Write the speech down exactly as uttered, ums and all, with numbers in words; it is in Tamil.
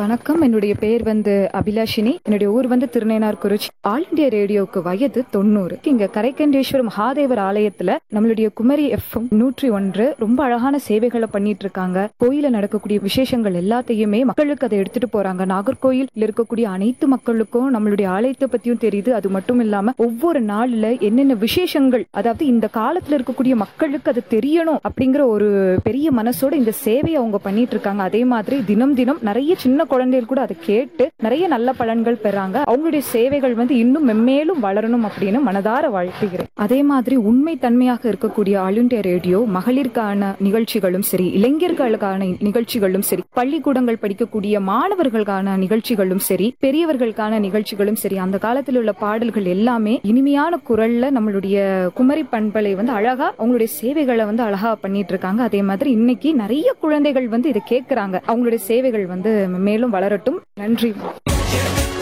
வணக்கம். என்னுடைய பேர் வந்து அபிலாஷினி. என்னுடைய ஊர் வந்து திருநேனார்குறிச்சி. ஆல் இண்டியா ரேடியோக்கு வயது தொண்ணூறு. இங்க கரைக்கண்டேஸ்வரம் மகாதேவர் ஆலயத்துல நம்மளுடைய குமரி எஃப்எம் நூற்றி ஒன்று ரொம்ப அழகான சேவைகளை பண்ணிட்டு இருக்காங்க. கோயில நடக்கக்கூடிய விசேஷங்கள் எல்லாத்தையுமே மக்களுக்கு அதை எடுத்துட்டு போறாங்க. நாகர்கோயில் இருக்கக்கூடிய அனைத்து மக்களுக்கும் நம்மளுடைய ஆலயத்தை பத்தியும் தெரியுது. அது மட்டும் இல்லாம ஒவ்வொரு நாள்ல என்னென்ன விசேஷங்கள், அதாவது இந்த காலத்துல இருக்கக்கூடிய மக்களுக்கு அது தெரியணும் அப்படிங்கிற ஒரு பெரிய மனசோட இந்த சேவையை அவங்க பண்ணிட்டு இருக்காங்க. அதே மாதிரி தினம் தினம் நிறைய சின்ன குழந்தைகள் கூட அதை கேட்டு நிறைய நல்ல பலன்கள் பெறாங்க. அவங்களுடைய சேவைகள் வந்து இன்னும் மென்மேலும் வளரணும் அப்படின்னு மனதார வாழ்த்துகிறேன். அதே மாதிரி உண்மை தன்மையாக இருக்கக்கூடிய ஆல் இண்டியா ரேடியோ மகளிருக்கான நிகழ்ச்சிகளும் சரி, இளைஞர்களுக்கான நிகழ்ச்சிகளும் சரி, பள்ளிக்கூடங்கள் படிக்கக்கூடிய மாணவர்களுக்கான நிகழ்ச்சிகளும் சரி, பெரியவர்களுக்கான நிகழ்ச்சிகளும் சரி, அந்த காலத்தில் உள்ள பாடல்கள் எல்லாமே இனிமையான குரல்ல நம்மளுடைய குமரி பண்பலை வந்து அழகா அவங்களுடைய சேவைகளை வந்து அழகா பண்ணிட்டு இருக்காங்க. அதே மாதிரி இன்னைக்கு நிறைய குழந்தைகள் வந்து இதை கேட்கறாங்க. அவங்களுடைய சேவைகள் வந்து மேலும் வளரட்டும். நன்றி.